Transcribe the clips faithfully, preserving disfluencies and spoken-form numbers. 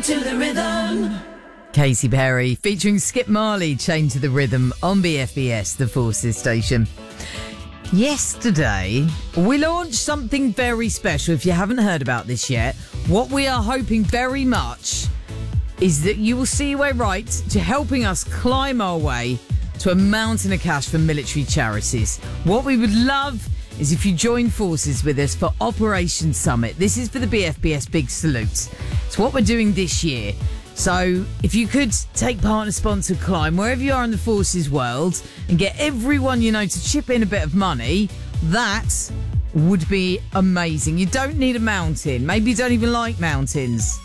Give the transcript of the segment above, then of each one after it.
to the rhythm. Katy Perry featuring Skip Marley, Chained to the Rhythm on B F B S, the Forces station. Yesterday, we launched something very special. If you haven't heard about this yet, what we are hoping very much is that you will see your way right to helping us climb our way to a mountain of cash for military charities. What we would love is if you join forces with us for Operation Summit. This is for the B F B S Big Salute. It's what we're doing this year. So if you could take part in a sponsored climb wherever you are in the forces world and get everyone you know to chip in a bit of money, that would be amazing. You don't need a mountain. Maybe you don't even like mountains.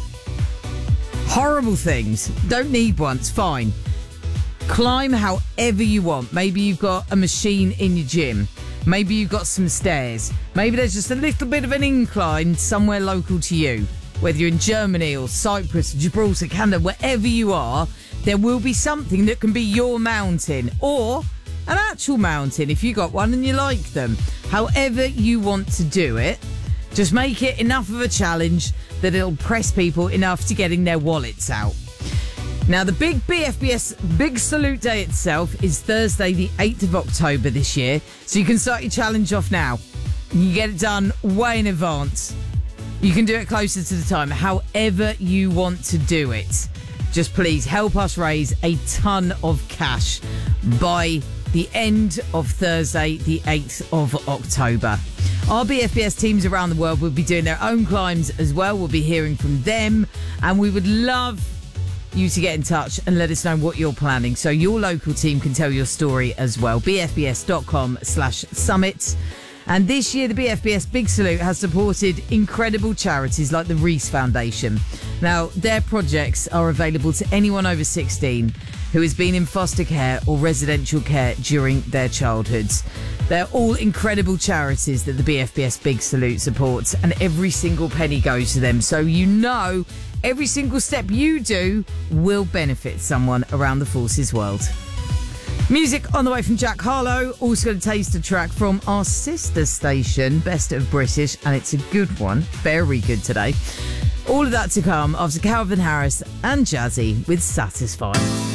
Horrible things. Don't need one. It's fine. Climb however you want. Maybe you've got a machine in your gym. Maybe you've got some stairs. Maybe there's just a little bit of an incline somewhere local to you. Whether you're in Germany or Cyprus, Gibraltar, Canada, wherever you are, there will be something that can be your mountain or an actual mountain if you got one and you like them. However you want to do it, just make it enough of a challenge that it'll press people enough to getting their wallets out. Now, the big B F B S Big Salute Day itself is Thursday, the eighth of October this year, so you can start your challenge off now. You can get it done way in advance. You can do it closer to the time, however you want to do it. Just please help us raise a ton of cash by the end of Thursday, the eighth of October. Our B F B S teams around the world will be doing their own climbs as well. We'll be hearing from them, and we would love you to get in touch and let us know what you're planning so your local team can tell your story as well. b f b s dot com slash summit. And this year, the B F B S Big Salute has supported incredible charities like the Reese Foundation. Now, their projects are available to anyone over sixteen who has been in foster care or residential care during their childhoods. They're all incredible charities that the B F B S Big Salute supports, and every single penny goes to them. So you know every single step you do will benefit someone around the forces world. Music on the way from Jack Harlow. Also got a taster track from our sister station, Best of British, and it's a good one. Very good today. All of that to come after Calvin Harris and Jazzy with Satisfied.